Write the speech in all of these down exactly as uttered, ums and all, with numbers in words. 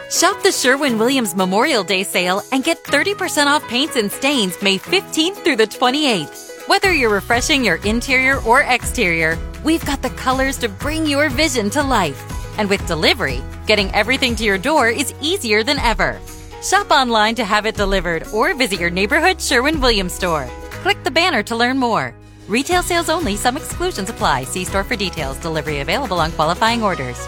Shop the Sherwin-Williams Memorial Day sale and get thirty percent off paints and stains May fifteenth through the twenty-eighth. Whether you're refreshing your interior or exterior, we've got the colors to bring your vision to life. And with delivery, getting everything to your door is easier than ever. Shop online to have it delivered or visit your neighborhood Sherwin-Williams store. Click the banner to learn more. Retail sales only. Some exclusions apply. See store for details. Delivery available on qualifying orders.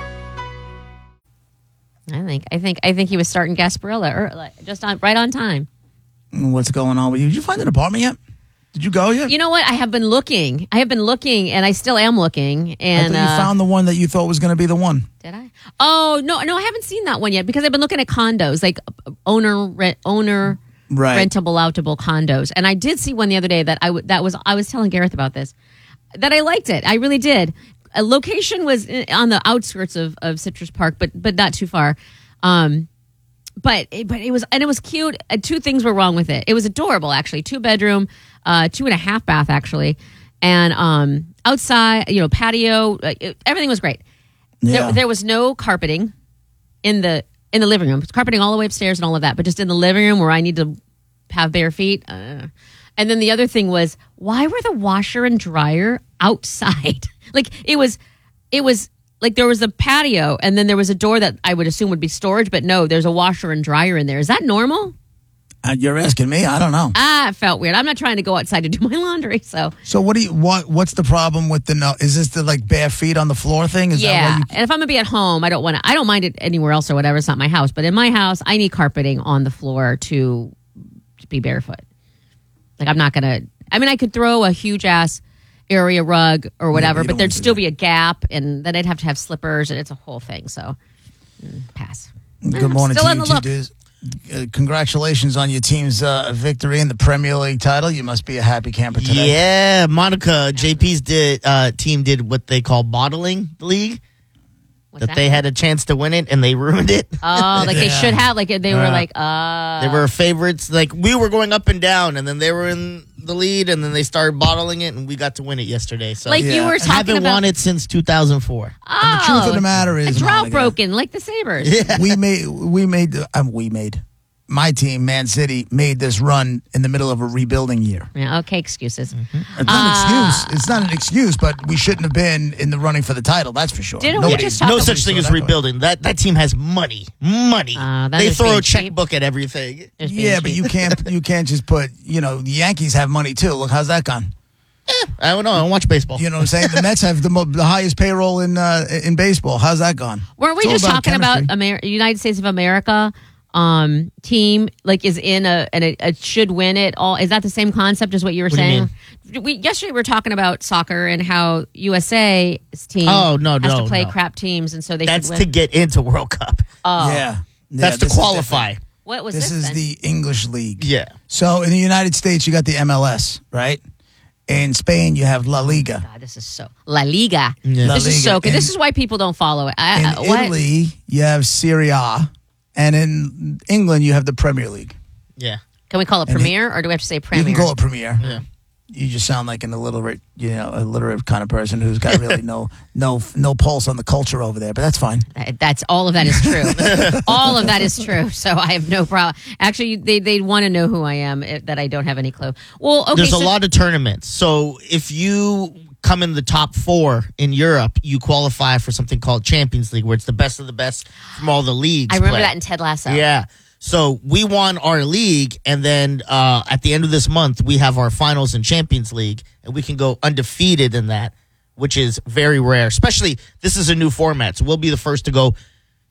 I think I think I think he was starting Gasparilla or just on right on time. What's going on with you? Did you find an apartment yet? Did you go yet? You know what? I have been looking. I have been looking, and I still am looking. And I thought you uh, found the one that you thought was going to be the one. Did I? Oh no, no, I haven't seen that one yet because I've been looking at condos, like owner rent, owner right. rentable, outable condos. And I did see one the other day that I w- that was I was telling Gareth about this, that I liked it. I really did. A location was on the outskirts of, of Citrus Park, but but not too far. Um, but it, but it was and it was cute. Uh, two things were wrong with it. It was adorable, actually. Two bedroom, uh, two and a half bath, actually, and um, outside, you know, patio. Uh, it, everything was great. Yeah. There, there was no carpeting in the in the living room. It's carpeting all the way upstairs and all of that, but just in the living room where I need to have bare feet. Uh. And then the other thing was, why were the washer and dryer outside? Like it was, it was like there was a patio and then there was a door that I would assume would be storage, but no, there's a washer and dryer in there. Is that normal? Uh, you're asking me? I don't know. Ah, it felt weird. I'm not trying to go outside to do my laundry, so. So what do you what? What's the problem with the no? Is this the like bare feet on the floor thing? Is yeah, that why you... and if I'm gonna be at home, I don't want to. I don't mind it anywhere else or whatever. It's not my house, but in my house, I need carpeting on the floor to, to be barefoot. Like I'm not gonna. I mean, I could throw a huge ass area rug or whatever, yeah, but, but there'd still that. be a gap, and then I'd have to have slippers, and it's a whole thing. So, mm, pass. Good morning to you, two dudes. Uh, congratulations on your team's uh, victory in the Premier League title. You must be a happy camper today. Yeah, Monica, J P's did uh, team did what they call bottling the league. What's that, that they had a chance to win it and they ruined it. Oh, like yeah. they should have. Like they were uh, like, uh they were favorites. Like we were going up and down, and then they were in the lead, and then they started bottling it, and we got to win it yesterday. So like yeah. you were talking I haven't about, won it since two thousand four. Oh, and the truth of the matter is, a drought broken like the Sabres. Yeah. We made we made um, we made. My team, Man City, made this run in the middle of a rebuilding year. Yeah, okay, excuses. Mm-hmm. It's not uh, an excuse. It's not an excuse, but we shouldn't have been in the running for the title. That's for sure. Didn't Nobody, we just talk no about such thing as rebuilding. That that team has money, money. Uh, they throw a checkbook cheap. at everything. Yeah, but you can't you can't just put. You know, the Yankees have money too. Look, how's that gone? Eh, I don't know. I don't watch baseball. You know what I'm saying? The Mets have the, mo- the highest payroll in uh, in baseball. How's that gone? Weren't we just about talking chemistry. about Amer- United States of America? Um, team like is in a and it, it should win it all. Is that the same concept as what you were what saying? You we yesterday we were talking about soccer and how U S A's team oh, no, has no, to play no. crap teams, and so they that's should win. to get into World Cup. Oh, yeah, yeah that's to qualify. What was this? This is then? the English League. Yeah. So in the United States, you got the M L S, right? In Spain, you have La Liga. God, this is so La Liga. Yeah. La this Liga. is so good. In, this is why people don't follow it. I, in uh, what? Italy, you have Serie A. And in England, you have the Premier League. Yeah. Can we call it and Premier, it, or do we have to say Premier? You can call it Premier. Yeah. You just sound like an illiterate, you know, illiterate kind of person who's got really no, no, no pulse on the culture over there. But that's fine. That, that's all of that is true. All of that is true. So I have no problem. Actually, they they want to know who I am. It, that I don't have any clue. Well, okay. There's so, a lot of tournaments. So if you come in the top four in Europe, you qualify for something called Champions League, where it's the best of the best from all the leagues. I remember play. that in Ted Lasso. Yeah. So we won our league, and then uh, at the end of this month, we have our finals in Champions League, and we can go undefeated in that, which is very rare. Especially, this is a new format, so we'll be the first to go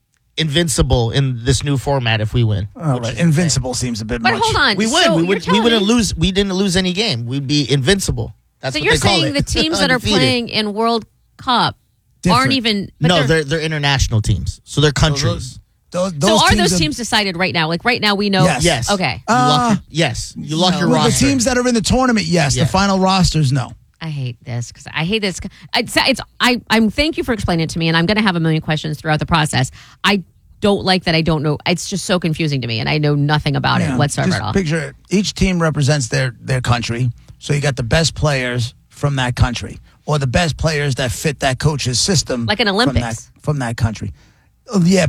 invincible in this new format if we win. All right. Invincible seems a bit but much. But hold on. We win. So we, would, we wouldn't lose. We didn't lose any game. We'd be invincible. That's so what you're they call saying it. the teams that are playing in World Cup Different. aren't even... But no, they're, they're, they're international teams. So they're countries. So those, those, those so are teams those are, teams decided right now? Like right now we know... Yes. Yes. Okay. You Uh, lock your, yes. You lock no. your well, roster. the teams that are in the tournament, yes. Yeah. The final rosters, no. I hate this because I hate this. It's, it's I. I'm. Thank you for explaining it to me, and I'm going to have a million questions throughout the process. I don't like that. I don't know. It's just so confusing to me, and I know nothing about Yeah. it whatsoever Just at all. Picture it. Each team represents their their country, so you got the best players from that country, or the best players that fit that coach's system, Like an from Olympics. that, from that country. Oh, yeah.